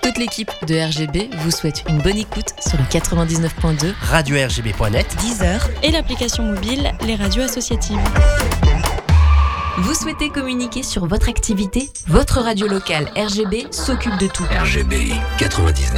Toute l'équipe de RGB vous souhaite une bonne écoute sur le 99.2, radio-rgb.net, Deezer et l'application mobile Les Radios Associatives. Vous souhaitez communiquer sur votre activité ? Votre radio locale RGB s'occupe de tout. RGB 99.